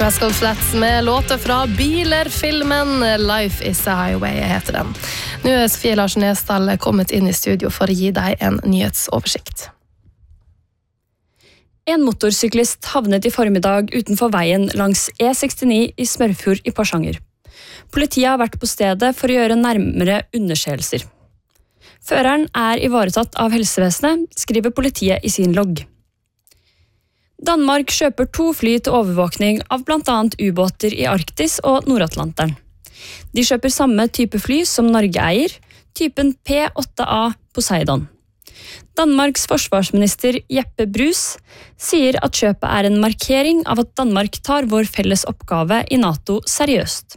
Rascal Flatts med låter fra Biler-filmen Life is a Highway heter den. Nå er Sofie Larsen Nesdal kommet inn i studio for å gi deg en nyhetsoversikt. En motorsyklist havnet i formiddag utenfor veien langs E69 i Smørfjord i Porsanger. Politiet har vært på stedet for å gjøre nærmere undersøkelser. Føreren er ivaretatt av helsevesenet, skriver politiet i sin logg. Danmark kjøper 2 fly til overvåkning av blant annet ubåter i Arktis og Nordatlanteren. De kjøper samme type fly som Norge eier, typen P-8A Poseidon. Danmarks forsvarsminister Jeppe Bruus sier at kjøpet er en markering av at Danmark tar vår felles oppgave i NATO seriøst.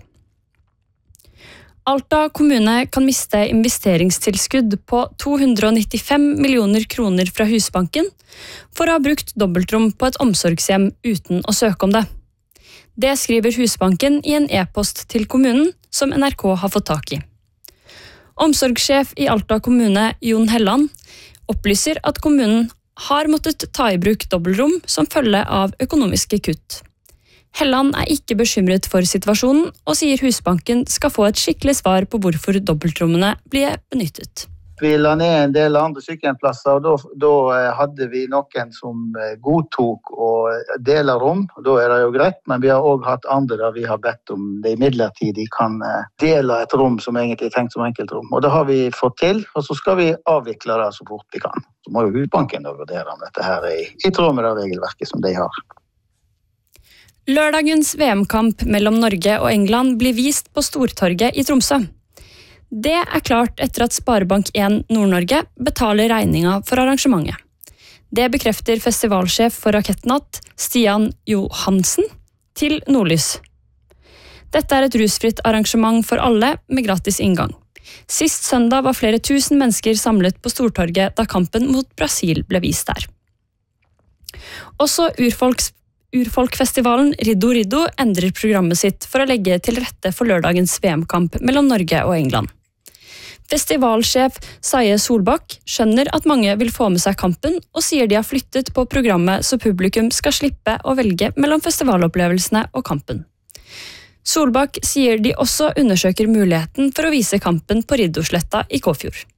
Alta kommune kan miste investeringstilskudd på 295 millioner kroner fra Husbanken for å ha brukt dobbeltrom på et omsorgshjem uten å søke om det. Det skriver Husbanken i en e-post til kommunen som NRK har fått tak i. Omsorgssjef i Alta kommune, Jon Helland, opplyser at kommunen har måttet ta i bruk dobbeltrom som følge av økonomiske kutt. Helland er ikke bekymret for situasjonen og sier Husbanken skal få et skikkelig svar på hvorfor dobbeltrommene blir benyttet. Vi la ned en del andre sykehjemsplasser, og da hadde vi noen som godtok å dele rom. Da er det jo greit, men vi har også hatt andre der vi har bedt om det midlertidig kan dele et rom som egentlig er tenkt som enkeltrom. Og det har vi fått til, og så skal vi avvikle det så fort vi kan. Så må jo Husbanken da vurdere om dette her er i tråd med det regelverket som de har. Lørdagens VM-kamp mellom Norge og England blir vist på Stortorget i Tromsø. Det er klart etter at Sparebank 1 Nord-Norge betaler regninga for arrangementet. Det bekrefter festivalsjef for Rakettnatt, Stian Johansen, til Nordlys. Dette er et rusfritt arrangement for alle med gratis inngang. Sist søndag var flere tusen mennesker samlet på Stortorget da kampen mot Brasil ble vist der. Også Urfolkfestivalen Riddo Riddo endrer programmet sitt for å legge til rette for lørdagens VM-kamp mellom Norge og England. Festivalsjef Saie Solbakk skjønner at mange vil få med seg kampen, og sier de har flyttet på programmet så publikum skal slippe å velge mellom festivalopplevelsene og kampen. Solbakk sier de også undersøker muligheten for å vise kampen på Riddosletta i Kåfjord.